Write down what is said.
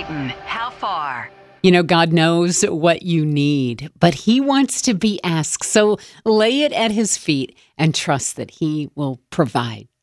Satan, how far? You know, God knows what you need, but He wants to be asked. So lay it at His feet and trust that He will provide.